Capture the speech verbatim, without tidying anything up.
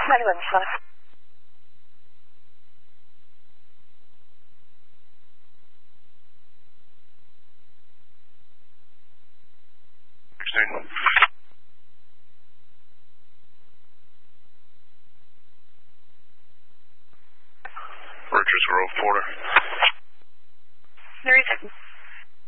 ninety-one, Sean. sixteen. Richards Grove, Porter. thirty seconds.